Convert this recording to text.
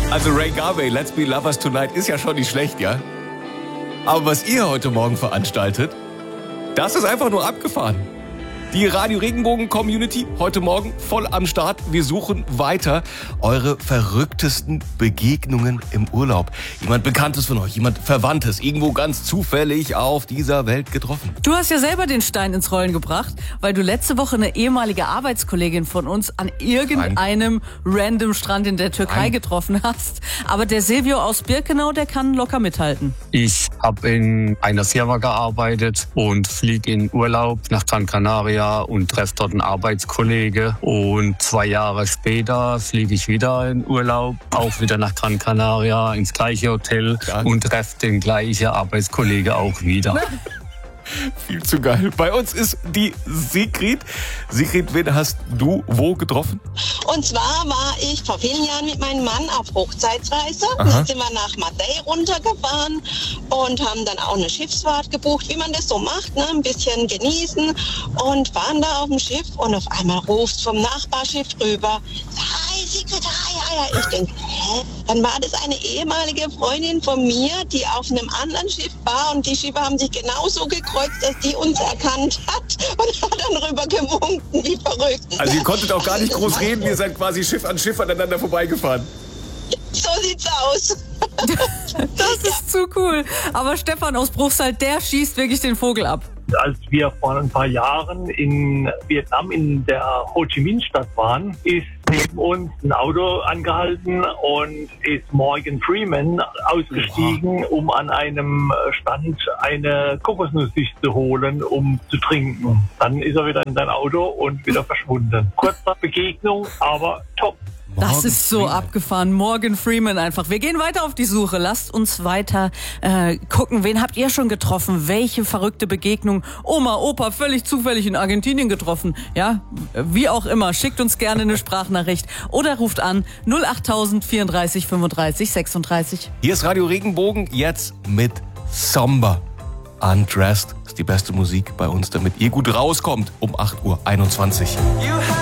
Also Ray Garvey, Let's Be Lovers Tonight ist ja schon nicht schlecht, ja? Aber was ihr heute Morgen veranstaltet, das ist einfach nur abgefahren. Die Radio Regenbogen Community heute Morgen voll am Start. Wir suchen weiter eure verrücktesten Begegnungen im Urlaub. Jemand Bekanntes von euch, jemand Verwandtes, irgendwo ganz zufällig auf dieser Welt getroffen. Du hast ja selber den Stein ins Rollen gebracht, weil du letzte Woche eine ehemalige Arbeitskollegin von uns an irgendeinem random Strand in der Türkei getroffen hast. Aber der Silvio aus Birkenau, der kann locker mithalten. Ich habe in einer Firma gearbeitet und fliege in Urlaub nach Gran Canaria und treffe dort einen Arbeitskollege. Und 2 Jahre später fliege ich wieder in Urlaub, auch wieder nach Gran Canaria, ins gleiche Hotel und treffe den gleichen Arbeitskollege auch wieder. Viel zu geil. Bei uns ist die Sigrid. Sigrid, wen hast du wo getroffen? Und zwar war ich vor vielen Jahren mit meinem Mann auf Hochzeitsreise. Dann sind wir nach Marseille runtergefahren und haben dann auch eine Schiffsfahrt gebucht, wie man das so macht, ne? Ein bisschen genießen und waren da auf dem Schiff und auf einmal ruft vom Nachbarschiff rüber: Hi Sigrid, hi. Ich denke, hä? Dann war das eine ehemalige Freundin von mir, die auf einem anderen Schiff war und die Schiffe haben sich genauso gekreuzt, dass die uns erkannt hat und hat dann rüber gewunken, wie verrückt. Also ihr konntet auch gar nicht groß reden, ihr seid quasi Schiff an Schiff aneinander vorbeigefahren. So sieht's aus. Das ist zu cool. Aber Stefan aus Bruchsal, der schießt wirklich den Vogel ab. Als wir vor ein paar Jahren in Vietnam in der Ho Chi Minh Stadt waren, ist neben uns ein Auto angehalten und ist Morgan Freeman ausgestiegen, um an einem Stand eine Kokosnuss sich zu holen, um zu trinken. Dann ist er wieder in sein Auto und wieder verschwunden. Kurze Begegnung, aber top. Das ist so abgefahren. Morgan Freeman einfach. Wir gehen weiter auf die Suche. Lasst uns weiter gucken. Wen habt ihr schon getroffen? Welche verrückte Begegnung? Oma, Opa, völlig zufällig in Argentinien getroffen. Ja, wie auch immer. Schickt uns gerne eine Sprachnachricht oder ruft an 08000 34 35 36. Hier ist Radio Regenbogen jetzt mit Somber. Undressed ist die beste Musik bei uns, damit ihr gut rauskommt um 8:21 Uhr.